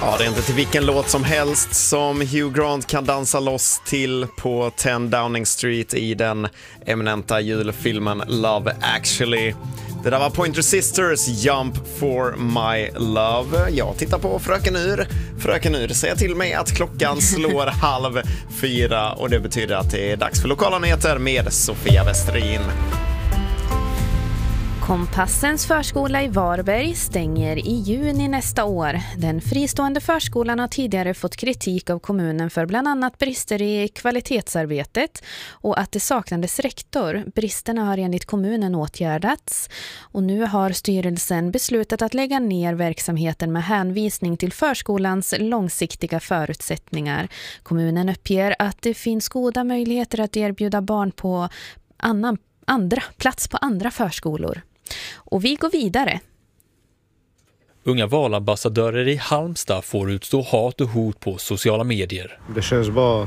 Ja, det är inte till vilken låt som helst som Hugh Grant kan dansa loss till på 10 Downing Street i den eminenta julfilmen Love Actually. Det där var Pointer Sisters, Jump for My Love. Jag tittar på Fröken Ur. Fröken Ur säger till mig att klockan slår 3:30 och det betyder att det är dags för lokala nyheter med Sofia Westerin. Kompassens förskola i Varberg stänger i juni nästa år. Den fristående förskolan har tidigare fått kritik av kommunen för bland annat brister i kvalitetsarbetet och att det saknades rektor. Bristerna har enligt kommunen åtgärdats och nu har styrelsen beslutat att lägga ner verksamheten med hänvisning till förskolans långsiktiga förutsättningar. Kommunen uppger att det finns goda möjligheter att erbjuda barn på plats på andra förskolor. Och vi går vidare. Unga valambassadörer i Halmstad får utstå hat och hot på sociala medier. Det känns bara...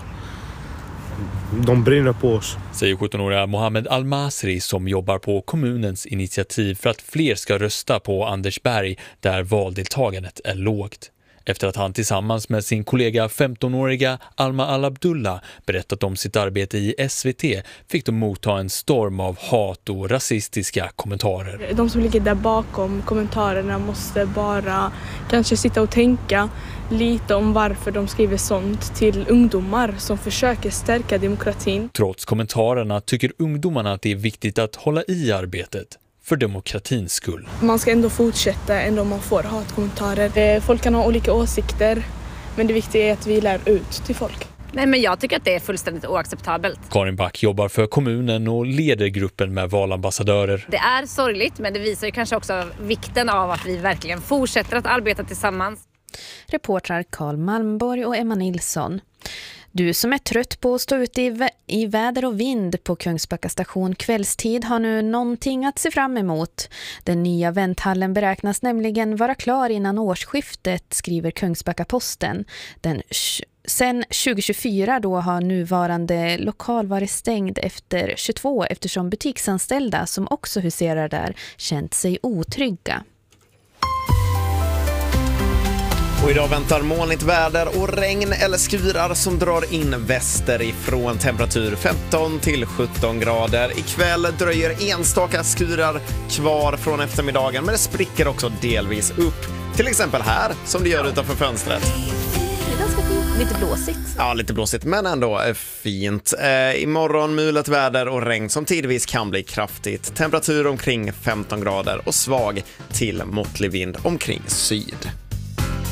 De brinner på oss. Säger 17-åriga Mohammed Al-Masri som jobbar på kommunens initiativ för att fler ska rösta på Anders Berg där valdeltagandet är lågt. Efter att han tillsammans med sin kollega 15-åriga Alma Al-Abdullah berättat om sitt arbete i SVT fick de motta en storm av hat och rasistiska kommentarer. De som ligger där bakom kommentarerna måste bara kanske sitta och tänka lite om varför de skriver sånt till ungdomar som försöker stärka demokratin. Trots kommentarerna tycker ungdomarna att det är viktigt att hålla i arbetet. För demokratins skull. Man ska ändå fortsätta ändå om man får hatkommentarer. Folk kan ha olika åsikter, men det viktiga är att vi lär ut till folk. Nej, men jag tycker att det är fullständigt oacceptabelt. Karin Back jobbar för kommunen och leder gruppen med valambassadörer. Det är sorgligt, men det visar ju kanske också vikten av att vi verkligen fortsätter att arbeta tillsammans. Reportrar Karl Malmborg och Emma Nilsson. Du som är trött på att stå ute i väder och vind på Kungsbacka station kvällstid har nu någonting att se fram emot. Den nya vänthallen beräknas nämligen vara klar innan årsskiftet, skriver Kungsbacka-Posten. Sen 2024 då har nuvarande lokal varit stängd efter 22 eftersom butiksanställda som också huserar där känt sig otrygga. Och idag väntar molnigt väder och regn eller skurar som drar in västerifrån. Temperatur 15 till 17 grader. Ikväll dröjer enstaka skurar kvar från eftermiddagen, men det spricker också delvis upp. Till exempel här, som det gör utanför fönstret. Det är ganska fint. Lite blåsigt. Ja, lite blåsigt, men ändå fint. Imorgon mulet väder och regn som tidvis kan bli kraftigt. Temperatur omkring 15 grader och svag till måttlig vind omkring syd.